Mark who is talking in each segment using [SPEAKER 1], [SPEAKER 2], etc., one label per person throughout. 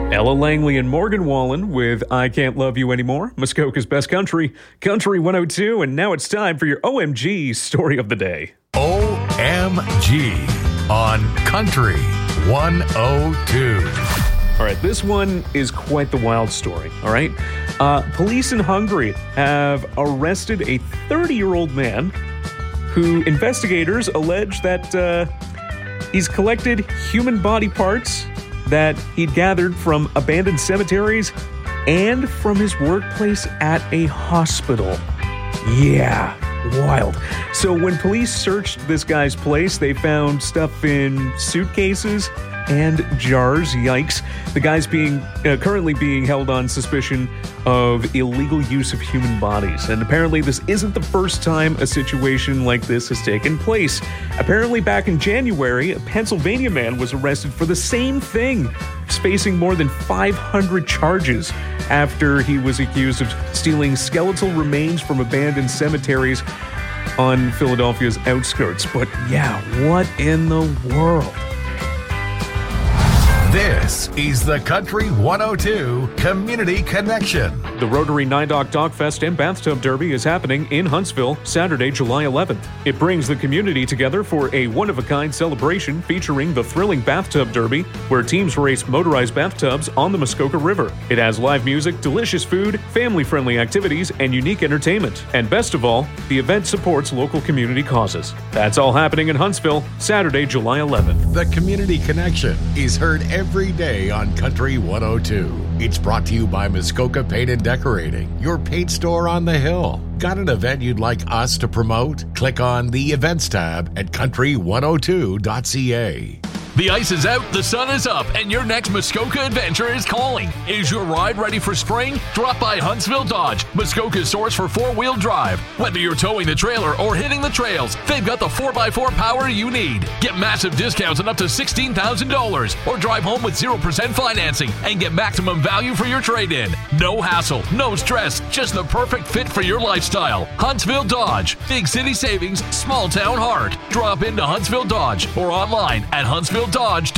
[SPEAKER 1] Ella Langley and Morgan Wallen with I Can't Love You Anymore, Muskoka's Best Country, Country 102, and now it's time for your OMG Story of the Day.
[SPEAKER 2] OMG on Country 102.
[SPEAKER 1] All right, this one is quite the wild story, all right? Police in Hungary have arrested a 30-year-old man who investigators allege that he's collected human body parts that he'd gathered from abandoned cemeteries and from his workplace at a hospital. Yeah, wild. So when police searched this guy's place, they found stuff in suitcases and jars. Yikes. The guy's currently being held on suspicion of illegal use of human bodies. And apparently this isn't the first time a situation like this has taken place. Apparently back in January, a Pennsylvania man was arrested for the same thing, facing more than 500 charges after he was accused of stealing skeletal remains from abandoned cemeteries on Philadelphia's outskirts. But yeah, what in the world?
[SPEAKER 2] This is the Country 102 Community Connection.
[SPEAKER 1] The Rotary Nine-Dock Dog Fest and Bathtub Derby is happening in Huntsville Saturday, July 11th. It brings the community together for a one-of-a-kind celebration featuring the thrilling Bathtub Derby, where teams race motorized bathtubs on the Muskoka River. It has live music, delicious food, family-friendly activities, and unique entertainment. And best of all, the event supports local community causes. That's all happening in Huntsville Saturday, July 11th.
[SPEAKER 2] The Community Connection is heard every day on Country 102. It's brought to you by Muskoka Paint and Decorating, your paint store on the hill. Got an event you'd like us to promote? Click on the Events tab at country102.ca.
[SPEAKER 3] The ice is out, the sun is up, and your next Muskoka adventure is calling. Is your ride ready for spring? Drop by Huntsville Dodge, Muskoka's source for four-wheel drive. Whether you're towing the trailer or hitting the trails, they've got the 4x4 power you need. Get massive discounts on up to $16,000 or drive home with 0% financing and get maximum value for your trade-in. No hassle, no stress, just the perfect fit for your lifestyle. Huntsville Dodge, big city savings, small town heart. Drop into Huntsville Dodge or online at huntsvilledodge.com.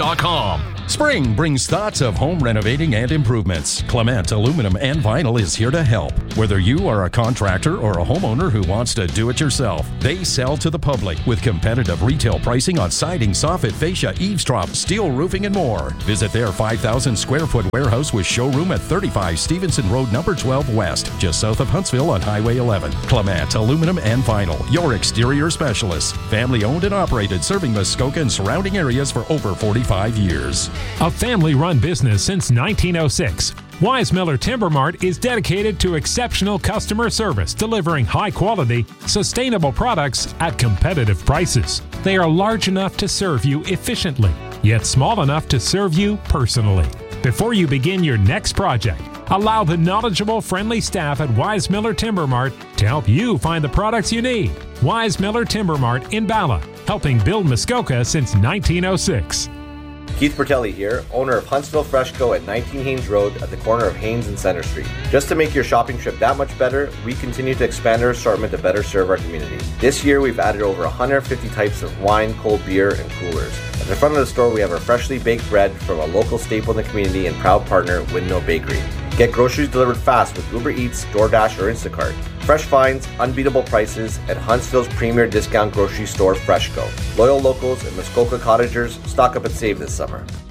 [SPEAKER 4] Spring brings thoughts of home renovating and improvements. Clement Aluminum and Vinyl is here to help. Whether you are a contractor or a homeowner who wants to do it yourself, they sell to the public with competitive retail pricing on siding, soffit, fascia, eavesdrop, steel roofing, and more. Visit their 5,000 square foot warehouse with showroom at 35 Stevenson Road, number 12 West, just south of Huntsville on Highway 11. Clement Aluminum and Vinyl, your exterior specialists. Family owned and operated, serving Muskoka and surrounding areas for over 45 years.
[SPEAKER 5] A family-run business since 1906, Weismiller Timber Mart is dedicated to exceptional customer service, delivering high-quality, sustainable products at competitive prices. They are large enough to serve you efficiently, yet small enough to serve you personally. Before you begin your next project, allow the knowledgeable, friendly staff at Weismiller Timber Mart to help you find the products you need. Weismiller Timber Mart in Bala, helping build Muskoka since 1906.
[SPEAKER 6] Keith Bertelli here, owner of Huntsville Fresh Co. at 19 Haynes Road at the corner of Haynes and Center Street. Just to make your shopping trip that much better, we continue to expand our assortment to better serve our community. This year, we've added over 150 types of wine, cold beer, and coolers. At the front of the store, we have our freshly baked bread from a local staple in the community and proud partner, Windmill Bakery. Get groceries delivered fast with Uber Eats, DoorDash, or Instacart. Fresh finds, unbeatable prices at Huntsville's premier discount grocery store, FreshCo. Loyal locals and Muskoka cottagers, stock up and save this summer.